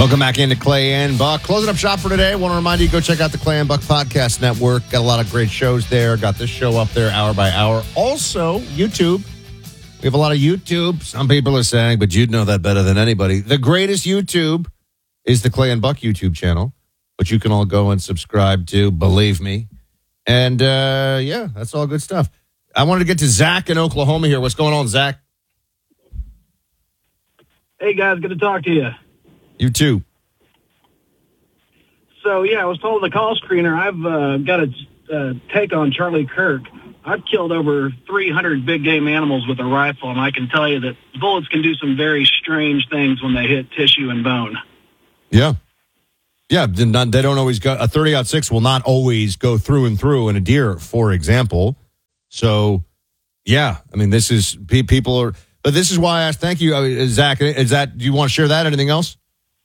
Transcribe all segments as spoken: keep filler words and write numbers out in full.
Welcome back into Clay and Buck. Closing up shop for today. I want to remind you, go check out the Clay and Buck Podcast Network. Got a lot of great shows there. Got this show up there hour by hour. Also, YouTube. We have a lot of YouTube. Some people are saying, but you'd know that better than anybody. The greatest YouTube is the Clay and Buck YouTube channel, which you can all go and subscribe to, believe me. And, uh, yeah, that's all good stuff. I wanted to get to Zach in Oklahoma here. What's going on, Zach? Hey, guys. Good to talk to you. You too. So, yeah, I was told the call screener, I've uh, got a uh, take on Charlie Kirk. I've killed over three hundred big game animals with a rifle, and I can tell you that bullets can do some very strange things when they hit tissue and bone. Yeah. Yeah, they don't always go. A thirty aught six will not always go through and through in a deer, for example. So, yeah, I mean, this is, people are, but this is why I asked, thank you, uh, Zach. Is that, do you want to share that? Anything else?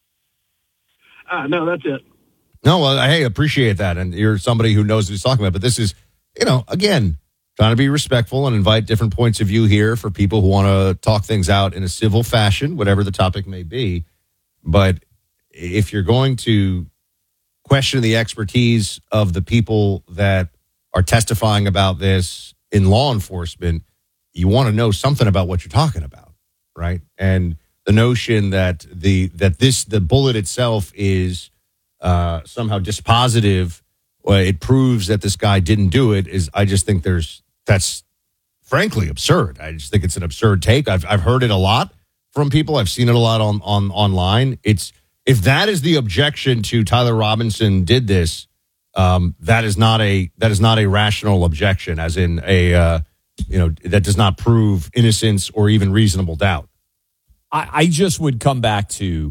Uh, no, that's it. No, well, hey, appreciate that. And you're somebody who knows what he's talking about. But this is, you know, again, trying to be respectful and invite different points of view here for people who want to talk things out in a civil fashion, whatever the topic may be. But if you're going to question the expertise of the people that are testifying about this in law enforcement, you want to know something about what you're talking about, right? And the notion that the that this the bullet itself is uh, somehow dispositive, well, it proves that this guy didn't do it. Is I just think there's that's frankly absurd. I just think it's an absurd take. I've I've heard it a lot from people. I've seen it a lot on on online. It's if that is the objection to Tyler Robinson did this, um, that is not a that is not a rational objection. As in a uh, you know that does not prove innocence or even reasonable doubt. I, I just would come back to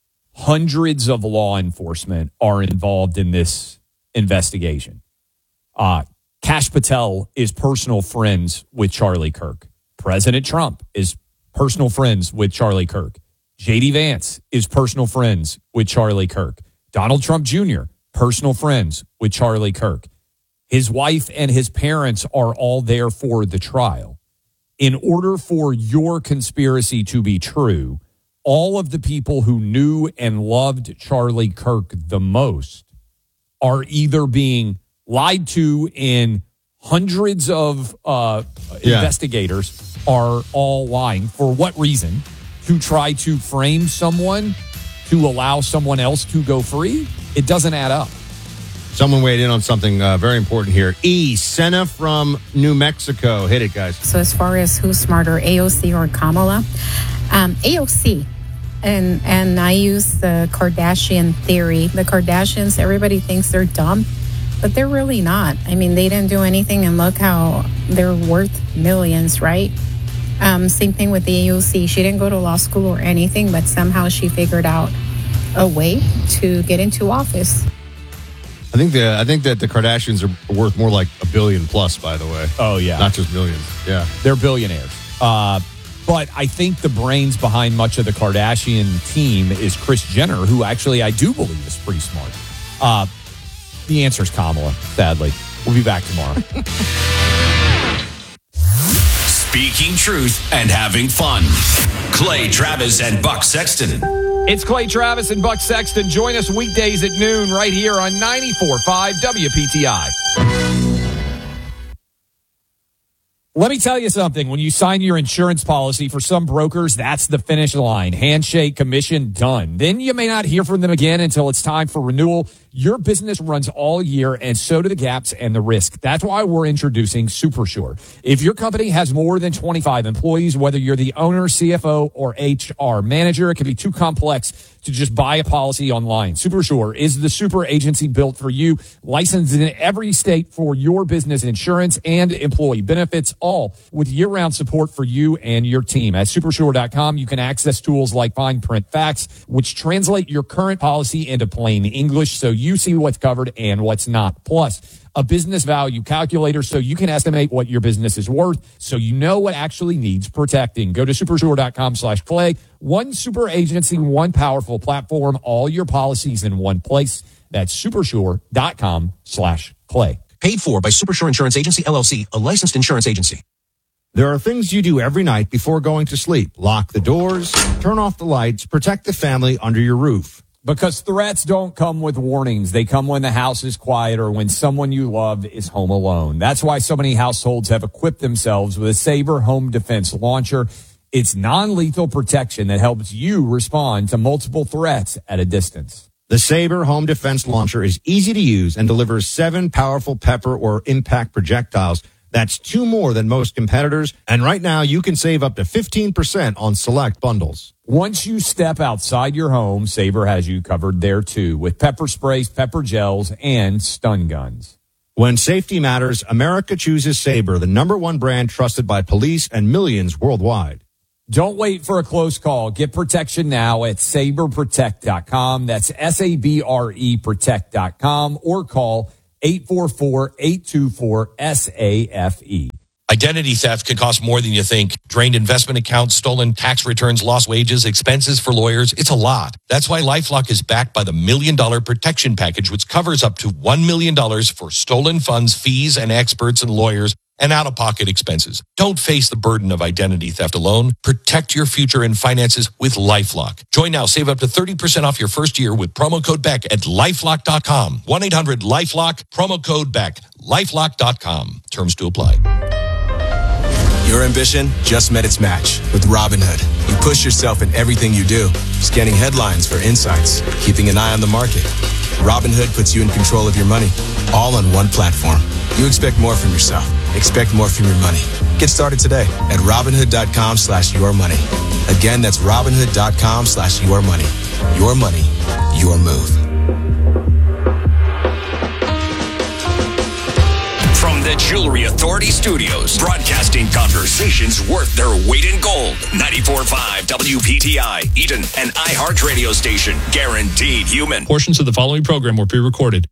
hundreds of law enforcement are involved in this investigation. Uh, Kash Patel is personal friends with Charlie Kirk. President Trump is personal friends with Charlie Kirk. J D Vance is personal friends with Charlie Kirk. Donald Trump Junior, personal friends with Charlie Kirk. His wife and his parents are all there for the trial. In order for your conspiracy to be true, all of the people who knew and loved Charlie Kirk the most are either being lied to, and hundreds of uh, yeah. investigators are all lying. For what reason? To try to frame someone, to allow someone else to go free? It doesn't add up. Someone weighed in on something uh, very important here. E. Senna from New Mexico. Hit it, guys. So as far as who's smarter, A O C or Kamala, um, A O C. And, and I use the Kardashian theory. The Kardashians, everybody thinks they're dumb, but they're really not. I mean, they didn't do anything, and look how they're worth millions, right? Um, same thing with the A O C. She didn't go to law school or anything, but somehow she figured out a way to get into office. I think the I think that the Kardashians are worth more like a billion plus, by the way. Oh, yeah. Not just millions. Yeah. They're billionaires. Uh, but I think the brains behind much of the Kardashian team is Kris Jenner, who actually I do believe is pretty smart. Uh, the answer is Kamala, sadly. We'll be back tomorrow. Speaking truth and having fun. Clay Travis and Buck Sexton. It's Clay Travis and Buck Sexton. Join us weekdays at noon right here on ninety-four point five W P T I. Let me tell you something. When you sign your insurance policy, for some brokers, that's the finish line. Handshake, commission, done. Then you may not hear from them again until it's time for renewal. Your business runs all year, and so do the gaps and the risk. That's why we're introducing SuperSure. If your company has more than twenty-five employees, whether you're the owner, C F O, or H R manager, it can be too complex to just buy a policy online. SuperSure is the super agency built for you, licensed in every state for your business insurance and employee benefits, all with year-round support for you and your team. At supersure dot com, you can access tools like fine print facts, which translate your current policy into plain English so you see what's covered and what's not. Plus, a business value calculator so you can estimate what your business is worth so you know what actually needs protecting. Go to supersure dot com slash Clay. One super agency, one powerful platform, all your policies in one place. That's supersure dot com slash Clay. Paid for by Supersure Insurance Agency, L L C, a licensed insurance agency. There are things you do every night before going to sleep. Lock the doors, turn off the lights, protect the family under your roof. Because threats don't come with warnings. They come when the house is quiet or when someone you love is home alone. That's why so many households have equipped themselves with a Sabre Home Defense Launcher. It's non-lethal protection that helps you respond to multiple threats at a distance. The Sabre Home Defense Launcher is easy to use and delivers seven powerful pepper or impact projectiles. That's two more than most competitors. And right now, you can save up to fifteen percent on select bundles. Once you step outside your home, Sabre has you covered there too, with pepper sprays, pepper gels, and stun guns. When safety matters, America chooses Sabre, the number one brand trusted by police and millions worldwide. Don't wait for a close call. Get protection now at sabre protect dot com. That's S A B R E protect dot com or call eight four four, eight two four, S A F E. Identity theft can cost more than you think. Drained investment accounts, stolen tax returns, lost wages, expenses for lawyers. It's a lot. That's why LifeLock is backed by the Million Dollar Protection Package, which covers up to one million dollars for stolen funds, fees, and experts and lawyers, and out-of-pocket expenses. Don't face the burden of identity theft alone. Protect your future and finances with LifeLock. Join now. Save up to thirty percent off your first year with promo code BECK at lifelock dot com. one eight hundred LifeLock, promo code BECK, lifelock dot com. Terms to apply. Your ambition just met its match with Robinhood. You push yourself in everything you do, scanning headlines for insights, keeping an eye on the market. Robinhood puts you in control of your money, all on one platform. You expect more from yourself. Expect more from your money. Get started today at Robinhood.com slash your money. Again, that's Robinhood.com slash your money. Your money, your move. From the Jewelry Authority Studios, broadcasting conversations worth their weight in gold. ninety-four point five W P T I, Eden, an iHeart radio station. Guaranteed human. Portions of the following program were pre-recorded.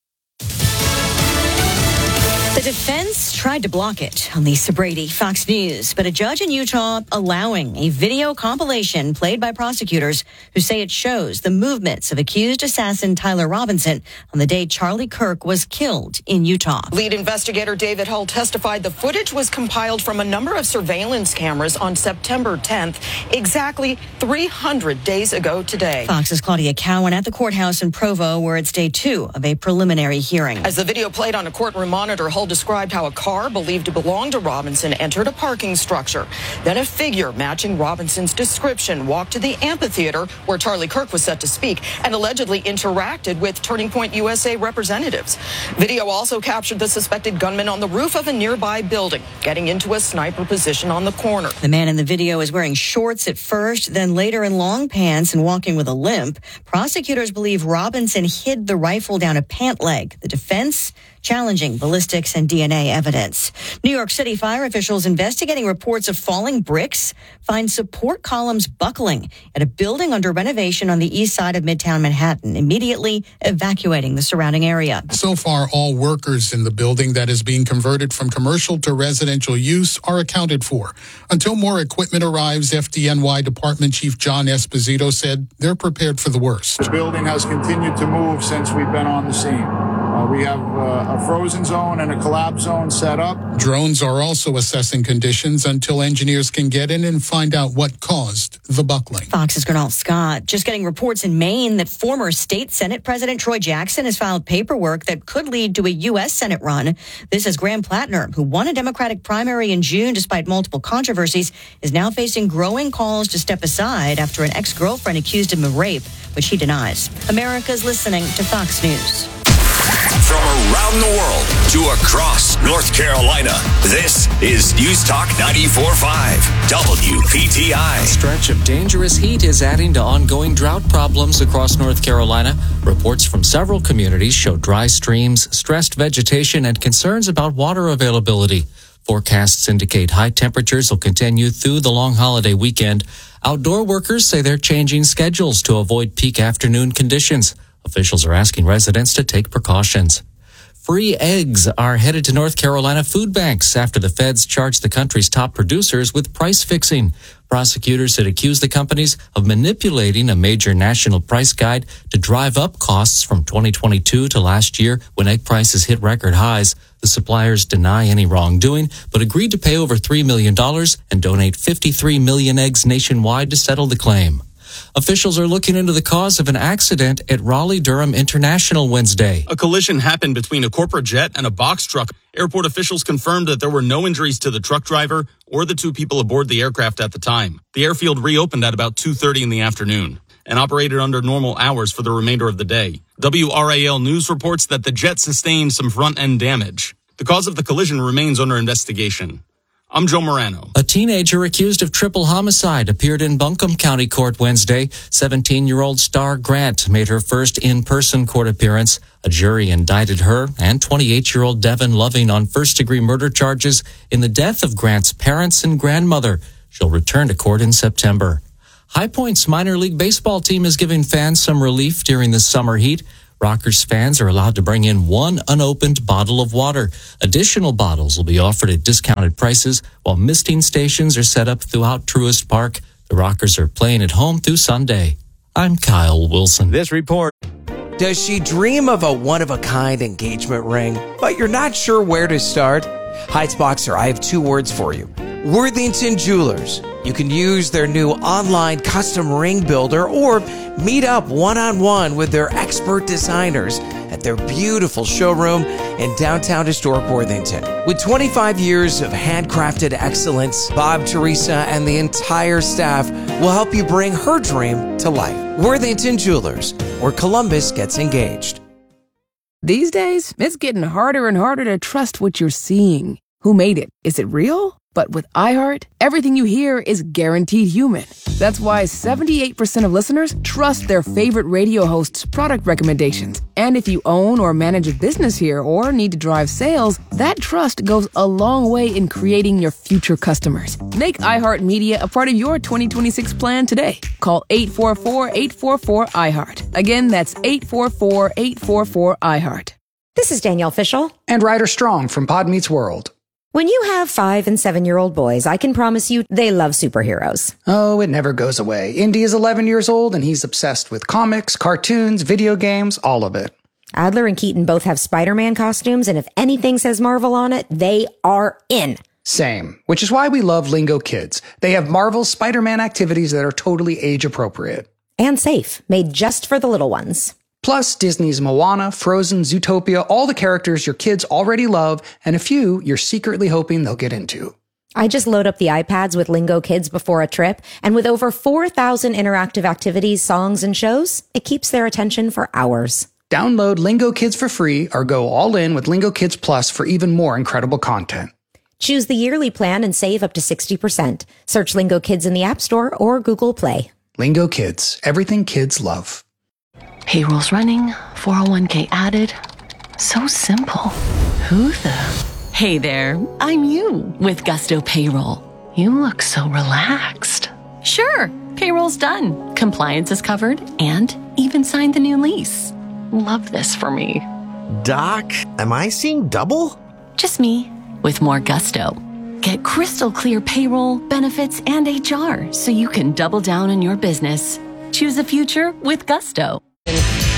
The defense tried to block it on Lisa Brady, Fox News, but a judge in Utah allowing a video compilation played by prosecutors who say it shows the movements of accused assassin Tyler Robinson on the day Charlie Kirk was killed in Utah. Lead investigator David Hull testified the footage was compiled from a number of surveillance cameras on September tenth, exactly three hundred days ago today. Fox's Claudia Cowan at the courthouse in Provo, where it's day two of a preliminary hearing. As the video played on a courtroom monitor, Hull described how a car believed to belong to Robinson entered a parking structure. Then a figure matching Robinson's description walked to the amphitheater where Charlie Kirk was set to speak and allegedly interacted with Turning Point U S A representatives. Video also captured the suspected gunman on the roof of a nearby building, getting into a sniper position on the corner. The man in the video is wearing shorts at first, then later in long pants and walking with a limp. Prosecutors believe Robinson hid the rifle down a pant leg. The defense challenging ballistics and D N A evidence. New York City fire officials investigating reports of falling bricks find support columns buckling at a building under renovation on the east side of Midtown Manhattan, immediately evacuating the surrounding area. So far, all workers in the building that is being converted from commercial to residential use are accounted for. Until more equipment arrives, F D N Y Department Chief John Esposito said they're prepared for the worst. The building has continued to move since we've been on the scene. Uh, we have uh, a frozen zone and a collapse zone set up. Drones are also assessing conditions until engineers can get in and find out what caused the buckling. Fox's Gernal Scott just getting reports in Maine that former state Senate President Troy Jackson has filed paperwork that could lead to a U S Senate run. This is Graham Plattner, who won a Democratic primary in June despite multiple controversies, is now facing growing calls to step aside after an ex-girlfriend accused him of rape, which he denies. America's listening to Fox News. From around the world to across North Carolina, this is News Talk ninety-four point five W P T I. A stretch of dangerous heat is adding to ongoing drought problems across North Carolina. Reports from several communities show dry streams, stressed vegetation, and concerns about water availability. Forecasts indicate high temperatures will continue through the long holiday weekend. Outdoor workers say they're changing schedules to avoid peak afternoon conditions. Officials are asking residents to take precautions. Free eggs are headed to North Carolina food banks after the feds charged the country's top producers with price fixing. Prosecutors had accused the companies of manipulating a major national price guide to drive up costs from twenty twenty-two to last year when egg prices hit record highs. The suppliers deny any wrongdoing, but agreed to pay over three million dollars and donate fifty-three million eggs nationwide to settle the claim. Officials are looking into the cause of an accident at Raleigh-Durham International Wednesday. A collision happened between a corporate jet and a box truck. Airport officials confirmed that there were no injuries to the truck driver or the two people aboard the aircraft at the time. The airfield reopened at about two thirty in the afternoon and operated under normal hours for the remainder of the day. W R A L News reports that the jet sustained some front-end damage. The cause of the collision remains under investigation. I'm Joe Morano. A teenager accused of triple homicide appeared in Buncombe County Court Wednesday. seventeen-year-old Star Grant made her first in-person court appearance. A jury indicted her and twenty-eight-year-old Devin Loving on first-degree murder charges in the death of Grant's parents and grandmother. She'll return to court in September. High Point's minor league baseball team is giving fans some relief during the summer heat. Rockers fans are allowed to bring in one unopened bottle of water. Additional bottles will be offered at discounted prices, while misting stations are set up throughout Truist Park. The Rockers are playing at home through Sunday. I'm Kyle Wilson. This report. Does she dream of a one-of-a-kind engagement ring, but you're not sure where to start? Heights Boxer, I have two words for you. Worthington Jewelers. You can use their new online custom ring builder or meet up one-on-one with their expert designers at their beautiful showroom in downtown historic Worthington. With twenty-five years of handcrafted excellence, Bob, Teresa, and the entire staff will help you bring her dream to life. Worthington Jewelers, where Columbus gets engaged. These days, it's getting harder and harder to trust what you're seeing. Who made it? Is it real? But with iHeart, everything you hear is guaranteed human. That's why seventy-eight percent of listeners trust their favorite radio hosts' product recommendations. And if you own or manage a business here or need to drive sales, that trust goes a long way in creating your future customers. Make iHeartMedia a part of your twenty twenty-six plan today. Call eight four four, eight four four, iHeart. Again, that's eight four four, eight four four, iHeart. This is Danielle Fishel. And Ryder Strong from Pod Meets World. When you have five and seven-year-old boys, I can promise you they love superheroes. Oh, it never goes away. Indy is eleven years old, and he's obsessed with comics, cartoons, video games, all of it. Adler and Keaton both have Spider-Man costumes, and if anything says Marvel on it, they are in. Same, which is why we love Lingo Kids. They have Marvel's Spider-Man activities that are totally age-appropriate. And safe, made just for the little ones. Plus, Disney's Moana, Frozen, Zootopia, all the characters your kids already love, and a few you're secretly hoping they'll get into. I just load up the iPads with Lingo Kids before a trip, and with over four thousand interactive activities, songs, and shows, it keeps their attention for hours. Download Lingo Kids for free or go all in with Lingo Kids Plus for even more incredible content. Choose the yearly plan and save up to sixty percent. Search Lingo Kids in the App Store or Google Play. Lingo Kids, everything kids love. Payroll's running, four oh one k added. So simple. Who the? Hey there, I'm you with Gusto Payroll. You look so relaxed. Sure, payroll's done. Compliance is covered and even signed the new lease. Love this for me. Doc, am I seeing double? Just me with more Gusto. Get crystal clear payroll, benefits, and H R so you can double down on your business. Choose a future with Gusto.